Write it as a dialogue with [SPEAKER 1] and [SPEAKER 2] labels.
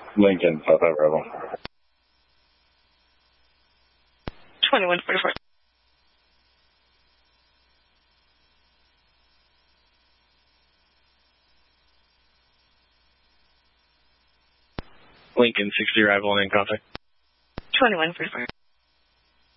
[SPEAKER 1] Lincoln, South Rebel.
[SPEAKER 2] 2144.
[SPEAKER 3] Lincoln, 60 arrival and in contact.
[SPEAKER 2] 2144.